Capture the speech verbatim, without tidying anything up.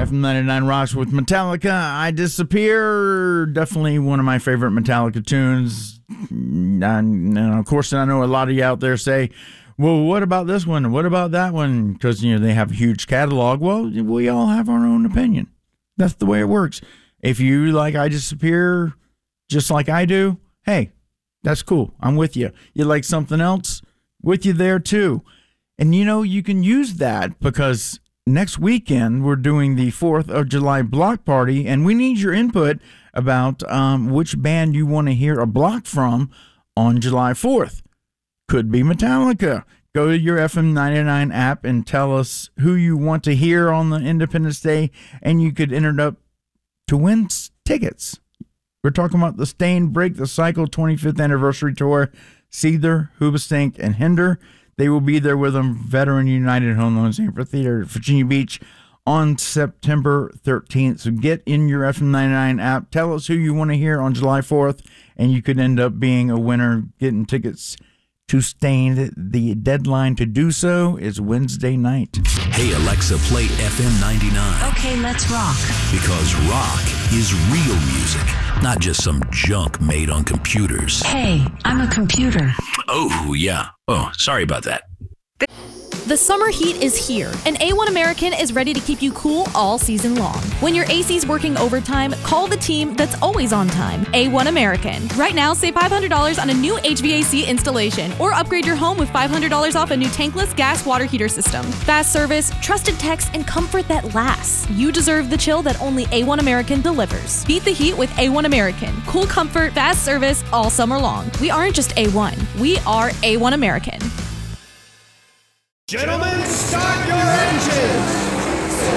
F M ninety-nine Rocks with Metallica. I Disappear. Definitely one of my favorite Metallica tunes. And, and of course, I know a lot of you out there say, well, what about this one? What about that one? Because, you know, they have a huge catalog. Well, we all have our own opinion. That's the way it works. If you like I Disappear just like I do, hey, that's cool. I'm with you. You like something else? With you there, too. And, you know, you can use that because next weekend we're doing the fourth of July block party, and we need your input about um, which band you want to hear a block from on July fourth. Could be Metallica. Go to your F M ninety-nine app and tell us who you want to hear on the Independence Day, and you could enter up to win tickets. We're talking about the Staind Break the Cycle twenty-fifth Anniversary Tour. Seether, Hoobastank, and Hinder. They will be there with them, Veteran United Homelands Amphitheater at Virginia Beach on September thirteenth. So get in your F M ninety-nine app. Tell us who you want to hear on July fourth, and you could end up being a winner, getting tickets to Staind. The deadline to do so is Wednesday night. Hey, Alexa, play F M ninety-nine. Okay, let's rock. Because rock is real music, not just some junk made on computers. Hey, I'm a computer. Oh, yeah. Oh, sorry about that. The summer heat is here, and A one American is ready to keep you cool all season long. When your A C's working overtime, call the team that's always on time, A one American. Right now, save five hundred dollars on a new H V A C installation, or upgrade your home with five hundred dollars off a new tankless gas water heater system. Fast service, trusted techs, and comfort that lasts. You deserve the chill that only A one American delivers. Beat the heat with A one American. Cool comfort, fast service, all summer long. We aren't just A one, we are A one American. Gentlemen, start your engines!